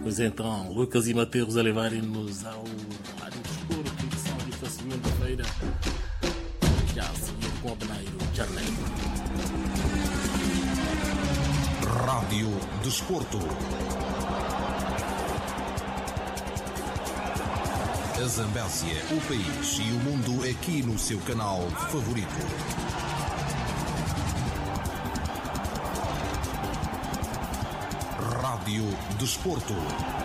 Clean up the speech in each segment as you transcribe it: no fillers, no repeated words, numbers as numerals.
Pois então, Lucas e Mateus a levarem-nos ao Rádio Desporto, edição desta segunda-feira, já a seguir com o Beneiro Charneiro. Rádio Desporto. A Zambésia, o país e o mundo aqui no seu canal favorito. Rádio Desporto.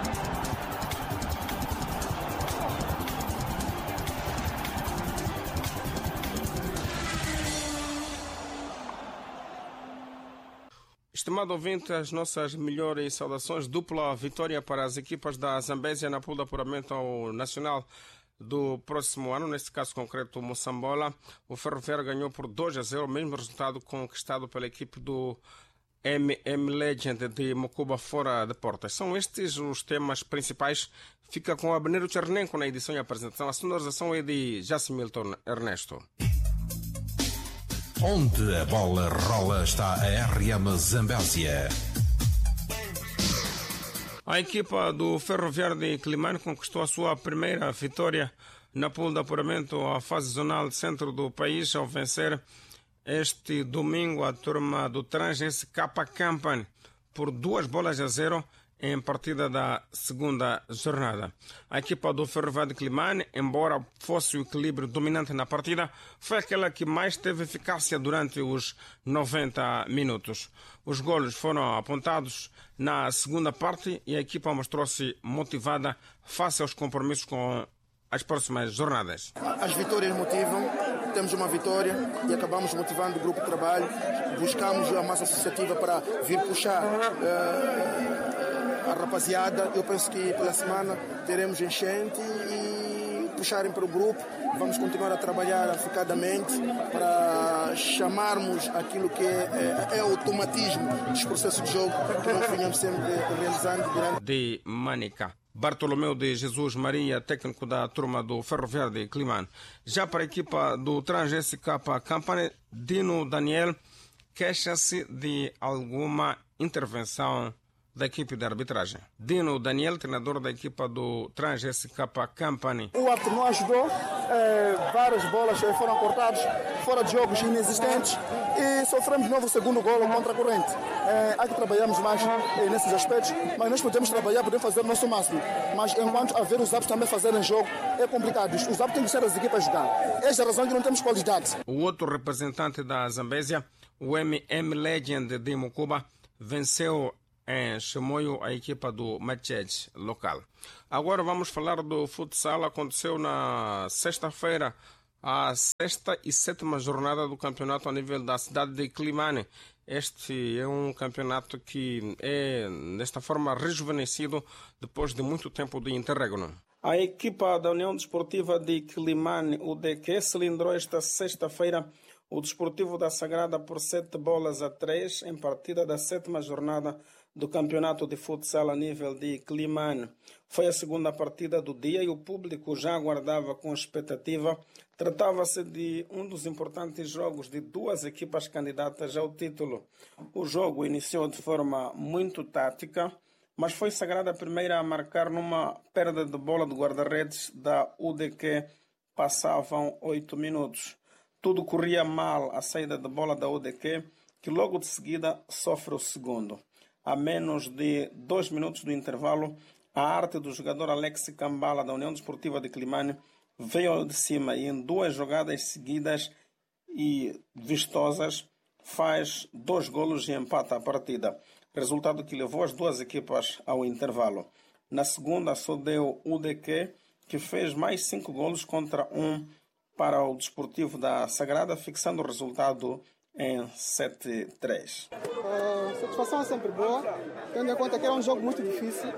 Estimado ouvinte, as nossas melhores saudações. Dupla vitória para as equipas da Zambésia na pool de apuramento ao Nacional do próximo ano, neste caso concreto o Moçambola. O Ferroviário ganhou por 2-0, o mesmo resultado conquistado pela equipe do MM Legend de Mocuba fora de portas. São estes os temas principais. Fica com Abneiro Chernenko na edição e apresentação. A sonorização é de Jasmilton Ernesto. Onde a bola rola está a RM Zambésia. A equipa do Ferroviário de Climane conquistou a sua primeira vitória na pool de apuramento à fase zonal centro do país ao vencer este domingo a turma do Trans SK Company por 2-0 em partida da segunda jornada. A equipa do Ferroviário de Climane, embora fosse o equilíbrio dominante na partida, foi aquela que mais teve eficácia durante os 90 minutos. Os golos foram apontados na segunda parte e a equipa mostrou-se motivada face aos compromissos com as próximas jornadas. As vitórias motivam, temos uma vitória e acabamos motivando o grupo de trabalho, buscamos a massa associativa para vir puxar a rapaziada. Eu penso que pela semana teremos enchente e puxarem para o grupo. Vamos continuar a trabalhar aficadamente para chamarmos aquilo que é o automatismo dos processos de jogo que nós vinhamos sempre realizando durante... De Manica. Bartolomeu de Jesus Maria, técnico da turma do Ferroviário de Climane. Já para a equipa do Trans SK Company, Dino Daniel queixa-se de alguma intervenção da equipe de arbitragem. Dino Daniel, treinador da equipa do Trans SK Company. O árbitro não ajudou, várias bolas foram cortadas, fora de jogos inexistentes e sofremos de novo o segundo golo contra a corrente. Há que trabalharmos mais nesses aspectos, mas nós podemos trabalhar, podemos fazer o nosso máximo. Mas enquanto haver os árbitros também fazerem jogo, é complicado. Os árbitros têm que ser as equipas jogar. Esta é a razão que não temos qualidade. O outro representante da Zambésia, o MM Legend de Mocuba, venceu em Chimoio a equipa do Mached local. Agora vamos falar do futsal. Aconteceu na sexta-feira a 6ª e 7ª jornada do campeonato a nível da cidade de Climane. Este é um campeonato que é, desta forma, rejuvenescido depois de muito tempo de interregno. A equipa da União Desportiva de Climane, UDQ, cilindrou esta sexta-feira o Desportivo da Sagrada por 7-3 em partida da 7ª jornada do campeonato de futsal a nível de Climane. Foi a segunda partida do dia e o público já aguardava com expectativa. Tratava-se de um dos importantes jogos de duas equipas candidatas ao título. O jogo iniciou de forma muito tática, mas foi Sagrada a primeira a marcar numa perda de bola de guarda-redes da UDQ. Passavam 8 minutos. Tudo corria mal à saída de bola da UDQ, que logo de seguida sofre o segundo. A menos de 2 minutos do intervalo, a arte do jogador Alex Cambala, da União Desportiva de Climane, veio de cima e em 2 jogadas seguidas e vistosas faz 2 golos e empata a partida. Resultado que levou as duas equipas ao intervalo. Na segunda só deu o UDQ, que fez mais 5 golos contra 1 para o Desportivo da Sagrada, fixando o resultado em 7-3. A satisfação é sempre boa, tendo em conta que era um jogo muito difícil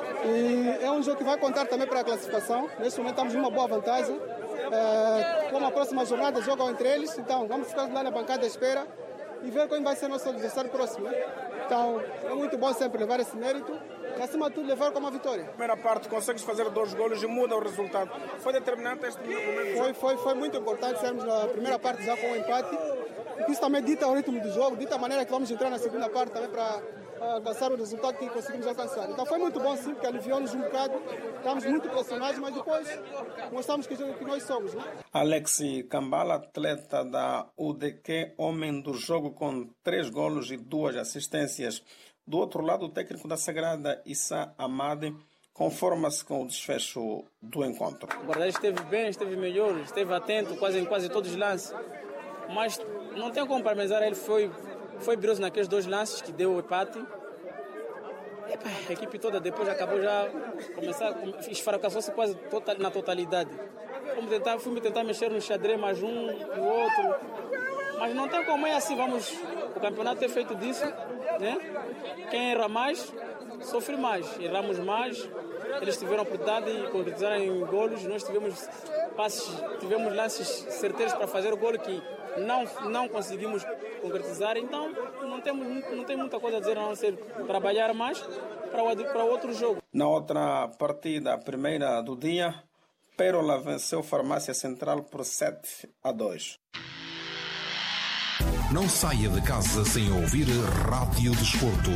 e é um jogo que vai contar também para a classificação. Neste momento estamos numa boa vantagem. Como a próxima jornada jogam entre eles, então vamos ficar lá na bancada à espera e ver quem vai ser nosso adversário próximo. Então é muito bom sempre levar esse mérito e acima de tudo levar com uma vitória. Primeira parte consegues fazer 2 golos e muda o resultado. Foi determinante este momento? Foi muito importante sermos na primeira parte já com um empate. Isso também dita o ritmo do jogo, dita a maneira que vamos entrar na segunda parte também para alcançar o resultado que conseguimos alcançar. Então foi muito bom, sim, porque aliviou-nos um bocado. Estávamos muito pressionados, mas depois mostramos que nós somos. Né? Alex Kambala, atleta da UDQ, homem do jogo com 3 golos e 2 assistências. Do outro lado, o técnico da Sagrada, Issa Amade, conforma-se com o desfecho do encontro. O guarda esteve bem, esteve melhor, esteve atento quase em quase todos os lances. Mas não tem como parabenizar, ele foi brilhoso naqueles 2 lances que deu o empate. A equipe toda depois acabou já esfracassou-se quase na totalidade. Fomos tentar mexer no xadrez mais um e o outro. Mas não tem como, é assim, o campeonato é feito disso, né? Quem erra mais, sofre mais. Erramos mais, eles tiveram a oportunidade de concretizar em golos, nós tivemos lances certeiros para fazer o golo que não conseguimos concretizar, então não tem muita coisa a dizer a não ser trabalhar mais para outro jogo. Na outra partida, a primeira do dia, Pérola venceu Farmácia Central por 7-2. Não saia de casa sem ouvir Rádio Desporto.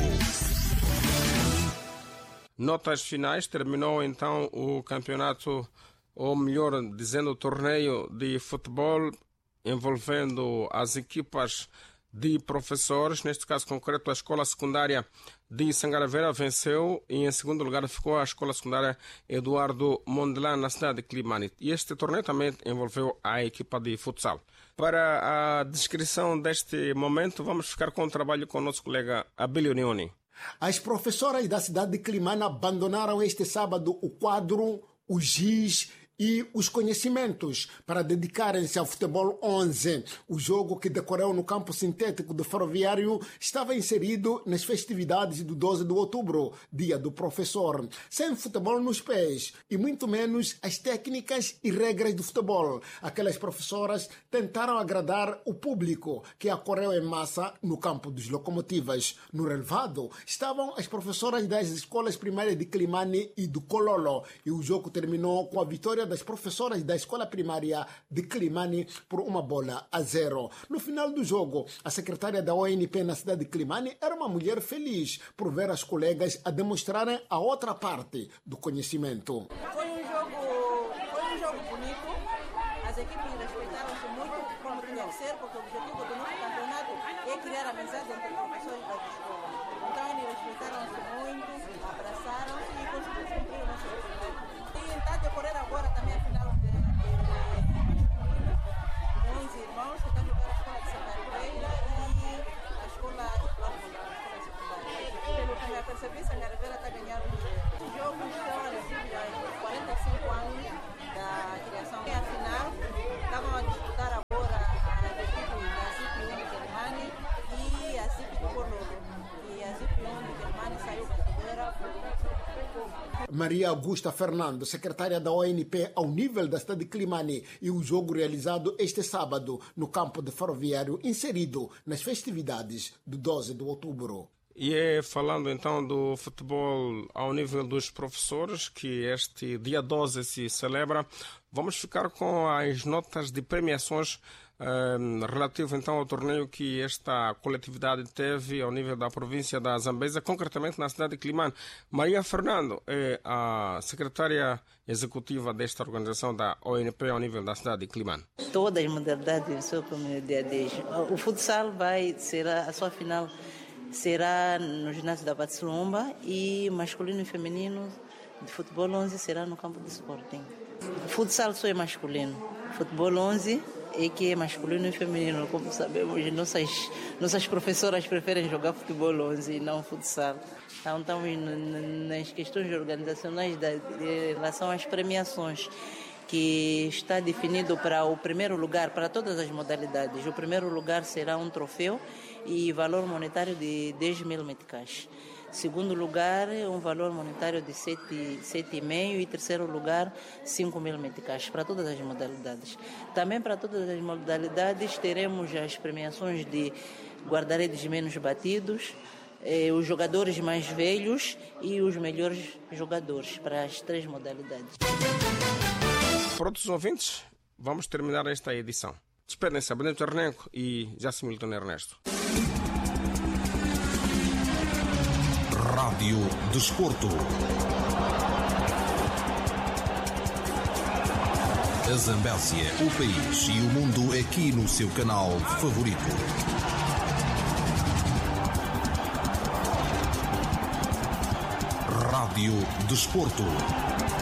Notas finais, terminou então o campeonato, ou melhor dizendo, o torneio de futebol envolvendo as equipas de professores, neste caso concreto a Escola Secundária de Sangaravera venceu e em segundo lugar ficou a Escola Secundária Eduardo Mondelã na cidade de Climane. E este torneio também envolveu a equipa de futsal. Para a descrição deste momento, vamos ficar com o trabalho com o nosso colega Abílio Neoni. As professoras da cidade de Climane abandonaram este sábado o quadro, o giz e os conhecimentos para dedicarem-se ao futebol 11. O jogo que decorreu no campo sintético do Ferroviário estava inserido nas festividades do 12 de outubro, dia do professor. Sem futebol nos pés e muito menos as técnicas e regras do futebol. Aquelas professoras tentaram agradar o público que acorreu em massa no campo dos locomotivas. No relevado estavam as professoras das escolas primárias de Climane e do Cololo e o jogo terminou com a vitória das professoras da escola primária de Climane por 1-0. No final do jogo, a secretária da ONP na cidade de Climane era uma mulher feliz por ver as colegas a demonstrarem a outra parte do conhecimento. Foi um jogo bonito, as equipes respeitaram-se muito como tinha que ser, porque o objetivo do nosso campeonato é criar amizade entre professores da escola. Então eles respeitaram-se muito, abraçaram-se e conseguiram cumprir o nosso objetivo. E está a decorrer agora também a final de 11 irmãos que estão jogando a escola de Sangaravera e a escola secundária. Pelo que eu percebi, Sangaravera está ganhando os jogos estão a 45 anos da criação. E a final estavam a disputar agora a equipe da ZIP1 de Climane e a ZIP do Cololo. E a ZIP1 de Climane saiu vencedora. Maria Augusta Fernando, secretária da ONP ao nível da cidade de Climane, e o jogo realizado este sábado no campo de Ferroviário, inserido nas festividades do 12 de outubro. E falando então do futebol ao nível dos professores, que este dia 12 se celebra, vamos ficar com as notas de premiações relativo então ao torneio que esta coletividade teve ao nível da província da Zambésia, concretamente na cidade de Climane. Maria Fernando é a secretária executiva desta organização da ONP ao nível da cidade de Climane. Todas as modalidades são como no dia 10. O futsal será a sua final será no ginásio da Batslumba e masculino e feminino de futebol 11 será no campo do Sporting. Futsal só é masculino, futebol 11 é que é masculino e feminino, como sabemos, nossas professoras preferem jogar futebol 11 e não futsal. Então estamos nas questões organizacionais em relação às premiações, que está definido para o primeiro lugar, para todas as modalidades. O primeiro lugar será um troféu e valor monetário de 10 mil meticais. Segundo lugar, um valor monetário de 7,5 e terceiro lugar, 5 mil meticais, para todas as modalidades. Também para todas as modalidades teremos as premiações de guarda-redes menos batidos, os jogadores mais velhos e os melhores jogadores para as 3 modalidades. Prontos, ouvintes, vamos terminar esta edição. Despedem-se a Benedito Arnenco e Jacimilton Ernesto. Rádio Desporto. A Zambésia, o país e o mundo aqui no seu canal favorito. Rádio Desporto.